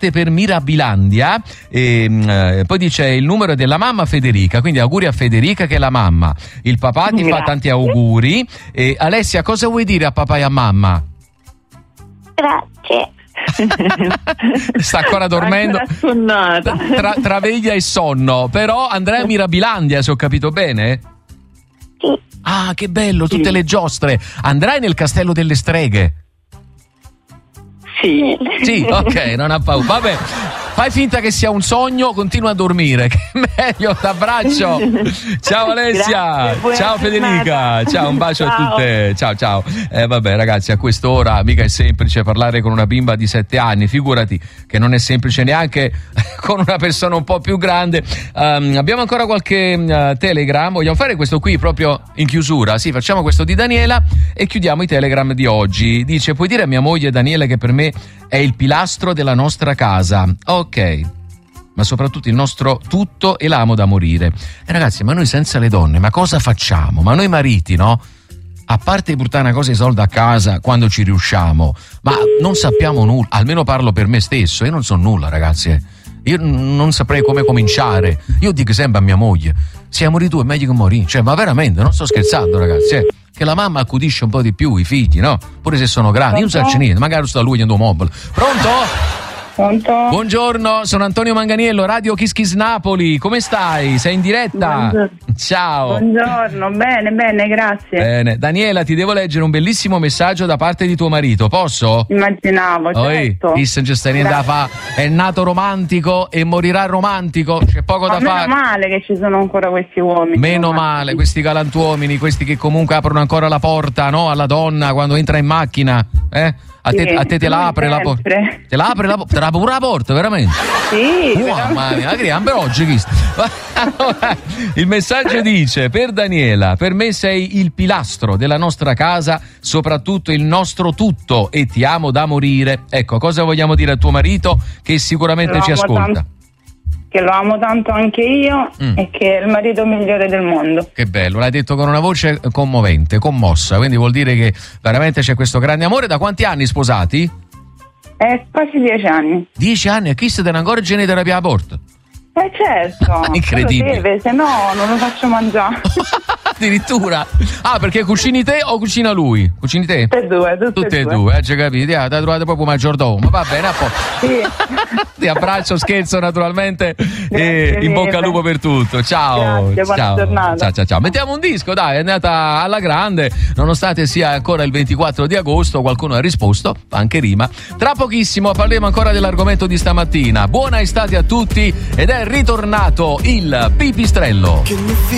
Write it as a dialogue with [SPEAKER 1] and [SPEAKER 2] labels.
[SPEAKER 1] parte per Mirabilandia, poi dice il numero della mamma Federica, quindi auguri a Federica che è la mamma. Il papà ti fa tanti auguri. Alessia, cosa vuoi dire a papà e a mamma?
[SPEAKER 2] Grazie.
[SPEAKER 1] Sta ancora dormendo tra veglia e sonno, però andrai a Mirabilandia, se ho capito bene?
[SPEAKER 2] Sì.
[SPEAKER 1] Ah, che bello, tutte le giostre. Andrai nel castello delle streghe? Sì, ok, non ha paura. Vabbè, fai finta che sia un sogno, continua a dormire, che è meglio. T'abbraccio. Ciao Alessia.
[SPEAKER 3] Grazie,
[SPEAKER 1] ciao Federica.
[SPEAKER 3] giornata.
[SPEAKER 1] Ciao, un bacio
[SPEAKER 3] Ciao.
[SPEAKER 1] a tutte. Ciao. Vabbè ragazzi, a quest'ora mica è semplice parlare con una bimba di 7 anni, figurati che non è semplice neanche con una persona un po' più grande. Abbiamo ancora qualche Telegram, vogliamo fare questo qui proprio in chiusura? Sì, facciamo questo di Daniela e chiudiamo i Telegram di oggi. Dice: puoi dire a mia moglie Daniela che per me è il pilastro della nostra casa? Ok, ma soprattutto il nostro tutto, e la amo da morire. E ragazzi, ma noi senza le donne, ma cosa facciamo? Ma noi mariti, no? A parte portare una cosa di soldi a casa quando ci riusciamo, ma non sappiamo nulla, almeno parlo per me stesso, io non so nulla ragazzi, io non saprei come cominciare. Io dico sempre a mia moglie: siamo tu è meglio che morire, cioè, ma veramente, non sto scherzando ragazzi, che la mamma accudisce un po' di più i figli, no? Pure se sono grandi, io non so niente, magari sta lui in un mobile. Pronto? Buongiorno, sono Antonio Manganiello, Radio Kiss Kiss Napoli. Come stai? Sei in diretta?
[SPEAKER 3] Buongiorno.
[SPEAKER 1] Ciao.
[SPEAKER 3] Buongiorno, bene, grazie.
[SPEAKER 1] Bene. Daniela, ti devo leggere un bellissimo messaggio da parte di tuo marito, posso?
[SPEAKER 3] Immaginavo, certo.
[SPEAKER 1] È nato romantico e morirà romantico, c'è poco da fare.
[SPEAKER 3] Meno male che ci sono ancora questi uomini.
[SPEAKER 1] Meno male, questi galantuomini, questi che comunque aprono ancora la porta, no? Alla donna quando entra in macchina, A te te la apre la porta. Te la apre te la apre pure la porta, veramente?
[SPEAKER 3] Sì.
[SPEAKER 1] Mamma mia, per oggi chi allora, il messaggio dice: per Daniela, per me sei il pilastro della nostra casa, soprattutto il nostro tutto, e ti amo da morire. Ecco, cosa vogliamo dire a tuo marito che sicuramente ci ascolta?
[SPEAKER 3] Che lo amo tanto anche io e che è il marito migliore del mondo.
[SPEAKER 1] Che bello, l'hai detto con una voce commovente, commossa, quindi vuol dire che veramente c'è questo grande amore. Da quanti anni sposati?
[SPEAKER 3] Quasi 10 anni.
[SPEAKER 1] 10 anni, e chi se te ne ancora in terapia a porta?
[SPEAKER 3] Certo.
[SPEAKER 1] Incredibile.
[SPEAKER 3] Deve, se no non lo faccio mangiare.
[SPEAKER 1] Addirittura. Ah, perché cucini te o cucina lui? Cucini te?
[SPEAKER 3] Tutte e
[SPEAKER 1] due. Già capito, ti trovate proprio maggiordomo. Va bene, a posto.
[SPEAKER 3] Sì.
[SPEAKER 1] Ti abbraccio, scherzo naturalmente.
[SPEAKER 3] Grazie
[SPEAKER 1] e in bocca al lupo per tutto. Ciao.
[SPEAKER 3] Grazie, buona giornata.
[SPEAKER 1] Ciao. Mettiamo un disco, dai, è andata alla grande, nonostante sia ancora il 24 di agosto, qualcuno ha risposto, anche rima. Tra pochissimo parleremo ancora dell'argomento di stamattina. Buona estate a tutti, ed è ritornato il Pipistrello.